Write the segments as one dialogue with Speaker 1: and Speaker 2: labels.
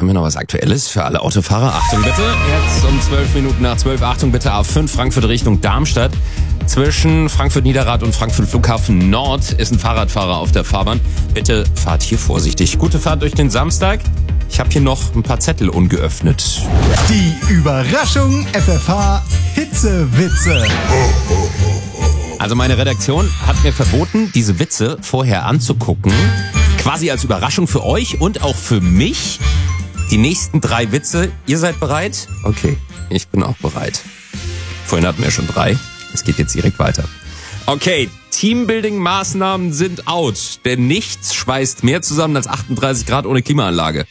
Speaker 1: haben wir noch was Aktuelles für alle Autofahrer? Achtung bitte, jetzt um 12 Minuten nach 12. Achtung bitte, A5 Frankfurt Richtung Darmstadt. Zwischen Frankfurt-Niederrad und Frankfurt Flughafen Nord ist ein Fahrradfahrer auf der Fahrbahn. Bitte fahrt hier vorsichtig. Gute Fahrt durch den Samstag. Ich habe hier noch ein paar Zettel ungeöffnet.
Speaker 2: Die Überraschung FFH Hitzewitze.
Speaker 1: Also meine Redaktion hat mir verboten, diese Witze vorher anzugucken. Quasi als Überraschung für euch und auch für mich. Die nächsten 3 Witze. Ihr seid bereit? Okay, ich bin auch bereit. Vorhin hatten wir schon 3. Es geht jetzt direkt weiter. Okay, Teambuilding-Maßnahmen sind out. Denn nichts schweißt mehr zusammen als 38 Grad ohne Klimaanlage.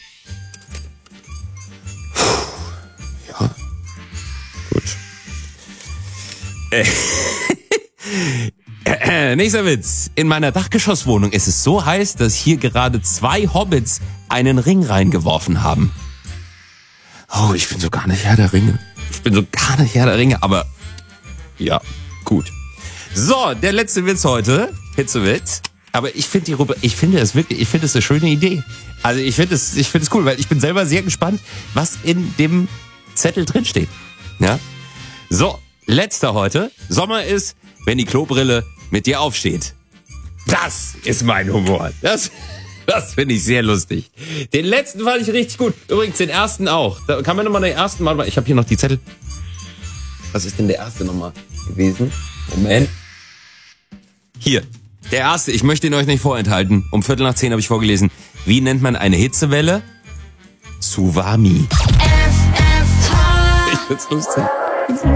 Speaker 1: Ja, gut. Nächster Witz. In meiner Dachgeschosswohnung ist es so heiß, dass hier gerade 2 Hobbits einen Ring reingeworfen haben. Oh, ich bin so gar nicht Herr der Ringe. Aber ja, gut. So, der letzte Witz heute. Hitzewitz. Aber ich finde es eine schöne Idee. Also ich finde es cool, weil ich bin selber sehr gespannt, was in dem Zettel drin steht. Ja? So, letzter heute. Sommer ist, wenn die Klobrille mit dir aufsteht. Das ist mein Humor. Das finde ich sehr lustig. Den letzten fand ich richtig gut. Übrigens den ersten auch. Da kann man nochmal den ersten mal. Ich habe hier noch die Zettel. Was ist denn der erste nochmal gewesen? Moment. Hier, der erste. Ich möchte ihn euch nicht vorenthalten. Um 9:15 habe ich vorgelesen. Wie nennt man eine Hitzewelle? Tsunami. Ich find's lustig.